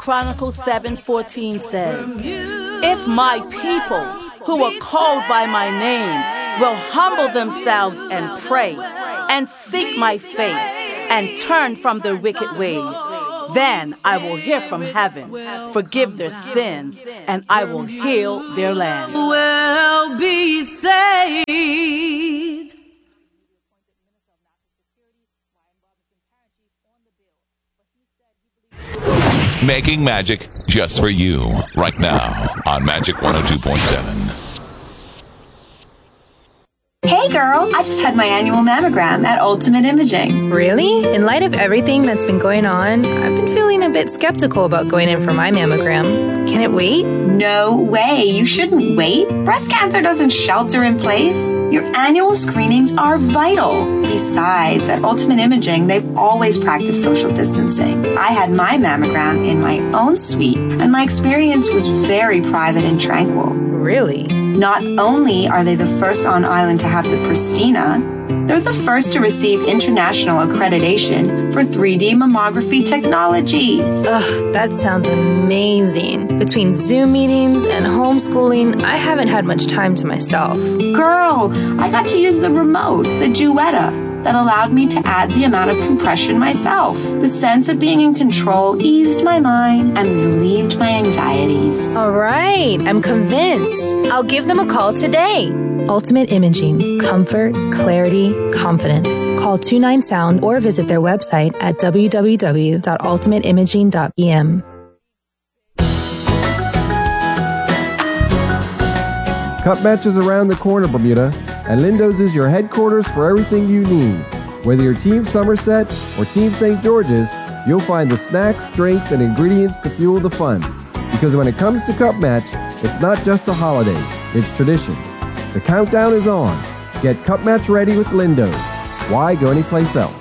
Chronicles 7:14 says, "If my people, who are called by my name, will humble themselves and pray, and seek my face, and turn from their wicked ways, then I will hear from heaven, forgive their sins, and I will heal their land." Will be saved. Making magic just for you right now on Magic 102.7. Hey girl, I just had my annual mammogram at Ultimate Imaging. Really? In light of everything that's been going on, I've been feeling a bit skeptical about going in for my mammogram. Can it wait? No way, you shouldn't wait. Breast cancer doesn't shelter in place. Your annual screenings are vital. Besides, at Ultimate Imaging, they've always practiced social distancing. I had my mammogram in my own suite, and my experience was very private and tranquil. Really? Not only are they the first on island to have the Pristina, they're the first to receive international accreditation for 3D mammography technology. Ugh, that sounds amazing. Between Zoom meetings and homeschooling, I haven't had much time to myself. Girl, I got to use the remote, the Duetta, that allowed me to add the amount of compression myself. The sense of being in control eased my mind and relieved my anxieties. All right, I'm convinced. I'll give them a call today. Ultimate Imaging. Comfort, clarity, confidence. Call 29Sound or visit their website at www.ultimateimaging.bm. Cup Match is around the corner, Bermuda, and Lindo's is your headquarters for everything you need. Whether you're Team Somerset or Team St. George's, you'll find the snacks, drinks, and ingredients to fuel the fun. Because when it comes to Cup Match, it's not just a holiday, it's tradition. The countdown is on. Get Cup Match ready with Lindo's. Why go anyplace else?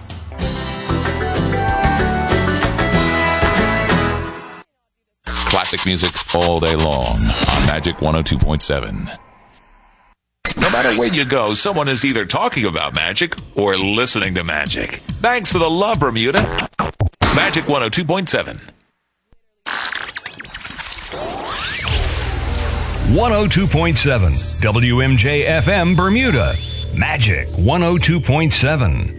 Classic music all day long on Magic 102.7. No matter where you go, someone is either talking about magic or listening to magic. Thanks for the love, Bermuda. Magic 102.7. 102.7 WMJ-FM Bermuda. Magic 102.7.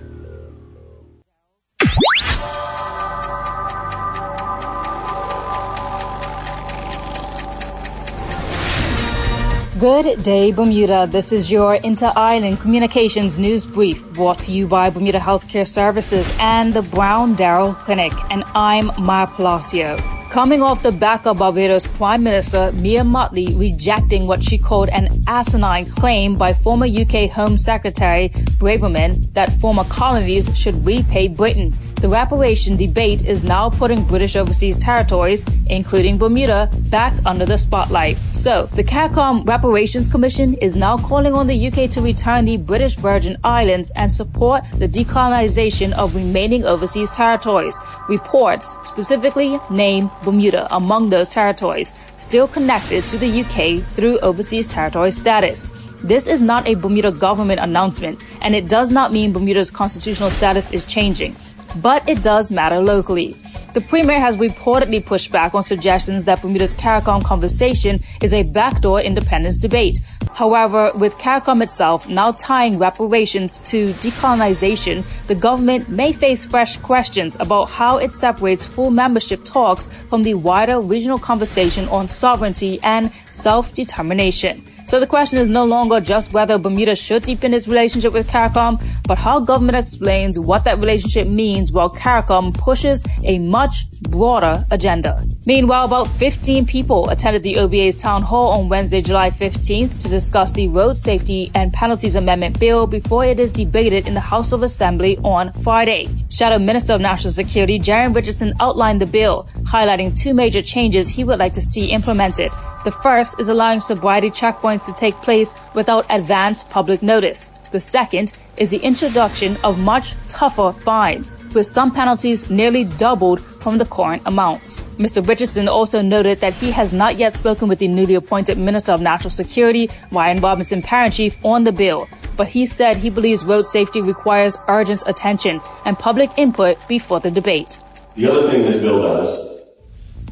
Good day, Bermuda. This is your Inter-Island Communications News Brief brought to you by Bermuda Healthcare Services and the Brown Darrell Clinic. And I'm Maya Palacio. Coming off the back of Barbados Prime Minister Mia Mottley rejecting what she called an asinine claim by former UK Home Secretary Braverman that former colonies should repay Britain. The reparation debate is now putting British overseas territories, including Bermuda, back under the spotlight. So, the CARICOM Reparations Commission is now calling on the UK to return the British Virgin Islands and support the decolonization of remaining overseas territories. Reports specifically name Bermuda among those territories, still connected to the UK through overseas territory status. This is not a Bermuda government announcement, and it does not mean Bermuda's constitutional status is changing. But it does matter locally. The Premier has reportedly pushed back on suggestions that Bermuda's CARICOM conversation is a backdoor independence debate. However, with CARICOM itself now tying reparations to decolonization, the government may face fresh questions about how it separates full membership talks from the wider regional conversation on sovereignty and self-determination. So the question is no longer just whether Bermuda should deepen its relationship with CARICOM, but how government explains what that relationship means while CARICOM pushes a much broader agenda. Meanwhile, about 15 people attended the OBA's town hall on Wednesday, July 15th to discuss the Road Safety and Penalties Amendment bill before it is debated in the House of Assembly on Friday. Shadow Minister of National Security Jeremy Richardson outlined the bill, highlighting two major changes he would like to see implemented. The first is allowing sobriety checkpoints to take place without advance public notice. The second is the introduction of much tougher fines, with some penalties nearly doubled from the current amounts. Mr. Richardson also noted that he has not yet spoken with the newly appointed Minister of National Security, Ryan Robinson Parent-Chief, on the bill, but he said he believes road safety requires urgent attention and public input before the debate. The other thing this bill does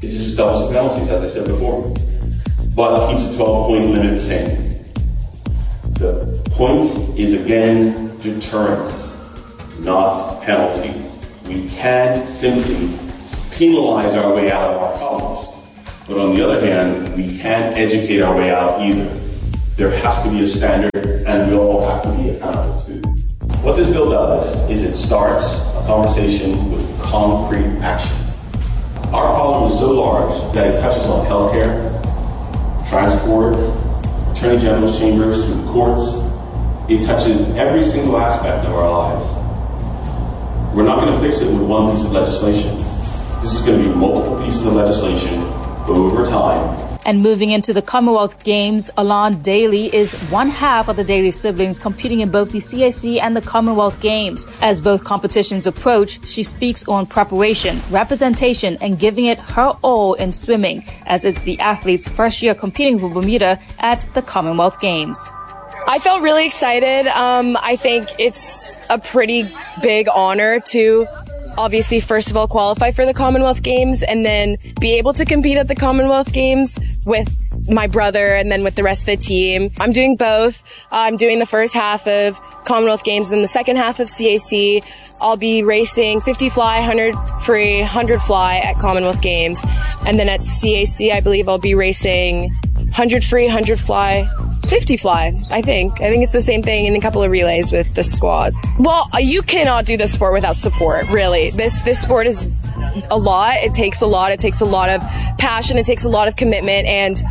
is it just doubles the penalties, as I said before. But keeps the 12-point limit the same. The point is, again, deterrence, not penalty. We can't simply penalize our way out of our problems. But on the other hand, we can't educate our way out either. There has to be a standard, and we all have to be accountable to. What this bill does is it starts a conversation with concrete action. Our problem is so large that it touches on healthcare, transport, attorney general's chambers, through the courts. It touches every single aspect of our lives. We're not going to fix it with one piece of legislation. This is going to be multiple pieces of legislation over time. And moving into the Commonwealth Games, Alon Daly is one half of the Daly siblings competing in both the CAC and the Commonwealth Games. As both competitions approach, she speaks on preparation, representation, and giving it her all in swimming, as it's the athlete's first year competing for Bermuda at the Commonwealth Games. I felt really excited. I think it's a pretty big honor to obviously, first of all, qualify for the Commonwealth Games and then be able to compete at the Commonwealth Games with my brother and then with the rest of the team. I'm doing both. I'm doing the first half of Commonwealth Games and the second half of CAC. I'll be racing 50 fly, 100 free, 100 fly at Commonwealth Games. And then at CAC, I believe I'll be racing 100 free, 100 fly, 50 fly, I think. I think it's the same thing in a couple of relays with the squad. Well, you cannot do this sport without support, really. This sport is a lot. It takes a lot. It takes a lot of passion. It takes a lot of commitment. And,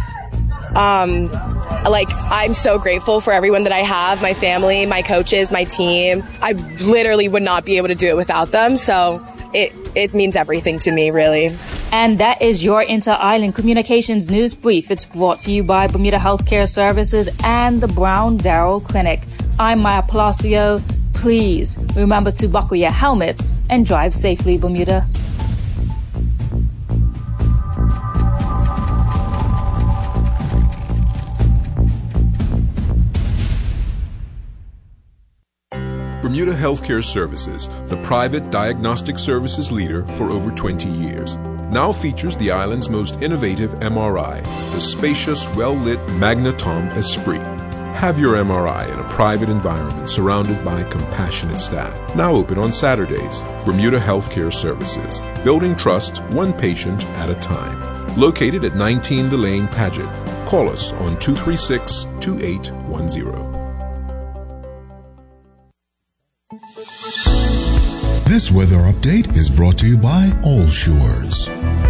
I'm so grateful for everyone that I have, my family, my coaches, my team. I literally would not be able to do it without them. So it means everything to me, really. And that is your Inter-Island Communications News Brief. It's brought to you by Bermuda Healthcare Services and the Brown Darrell Clinic. I'm Maya Palacio. Please remember to buckle your helmets and drive safely, Bermuda. Bermuda Healthcare Services, the private diagnostic services leader for over 20 years, now features the island's most innovative MRI, the spacious, well-lit Magnetom Esprit. Have your MRI in a private environment surrounded by compassionate staff. Now open on Saturdays. Bermuda Healthcare Services, building trust one patient at a time. Located at 19 Delane Paget. Call us on 236-2810. This weather update is brought to you by Allshores.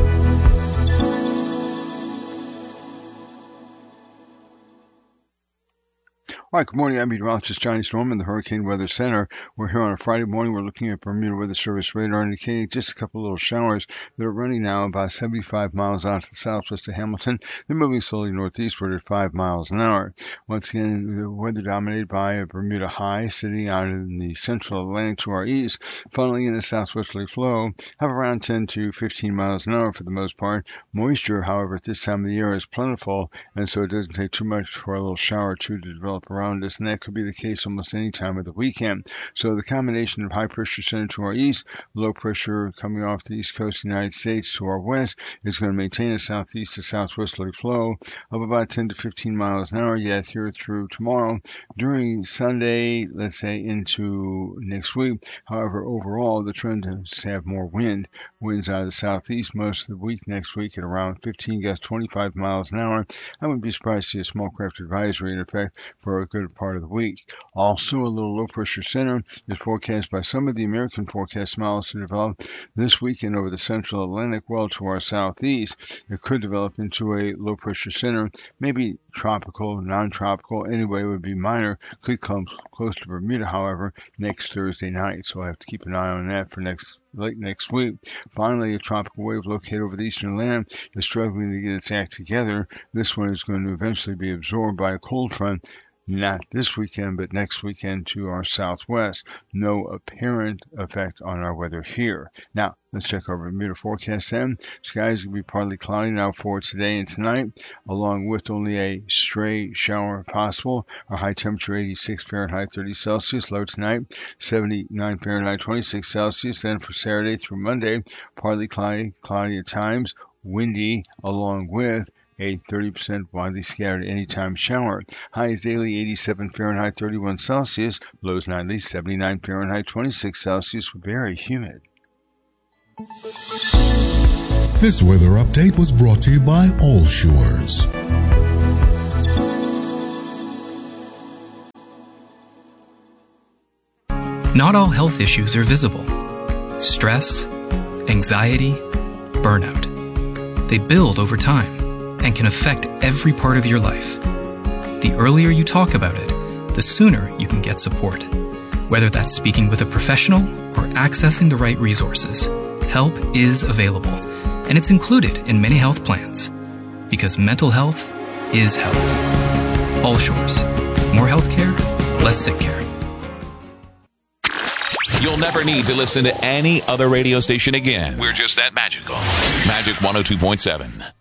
All right, good morning. I'm meteorologist Johnny Storm in the Hurricane Weather Center. We're here on a Friday morning. We're looking at Bermuda Weather Service radar indicating just a couple little showers that are running now about 75 miles out to the southwest of Hamilton. They're moving slowly northeastward at 5 miles an hour. Once again, the weather dominated by a Bermuda high sitting out in the central Atlantic to our east, funneling in a southwesterly flow, have around 10 to 15 miles an hour for the most part. Moisture, however, at this time of the year is plentiful, and so it doesn't take too much for a little shower or two to develop around us, and that could be the case almost any time of the weekend. So the combination of high pressure center to our east, low pressure coming off the east coast of the United States to our west is going to maintain a southeast to southwesterly flow of about 10 to 15 miles an hour yet here through tomorrow. During Sunday, let's say into next week, however, overall the trend is to have more winds out of the southeast most of the week next week at around 15 gusts 25 miles an hour. I wouldn't be surprised to see a small craft advisory in effect for a good part of the week. Also, a little low pressure center is forecast by some of the American forecast models to develop this weekend over the central Atlantic well to our southeast. It could develop into a low pressure center, maybe tropical, non-tropical, anyway, it would be minor, could come close to Bermuda, however, next Thursday night. So I have to keep an eye on that for late next week. Finally, a tropical wave located over the eastern Atlantic is struggling to get its act together. This one is going to eventually be absorbed by a cold front, not this weekend, but next weekend to our southwest. No apparent effect on our weather here. Now, let's check our Bermuda forecast then. Skies will be partly cloudy now for today and tonight, along with only a stray shower possible. Our high temperature 86 Fahrenheit, 30 Celsius. Low tonight 79 Fahrenheit, 26 Celsius. Then for Saturday through Monday, partly cloudy at times, windy, along with a 30% widely scattered anytime shower. Highs daily 87 Fahrenheit, 31 Celsius. Lows nightly 79 Fahrenheit, 26 Celsius. Very humid. This weather update was brought to you by All Shores. Not all health issues are visible. Stress, anxiety, burnout. They build over time and can affect every part of your life. The earlier you talk about it, the sooner you can get support. Whether that's speaking with a professional or accessing the right resources, help is available, and it's included in many health plans. Because mental health is health. All Shores. More healthcare, less sick care. You'll never need to listen to any other radio station again. We're just that magical. Magic 102.7.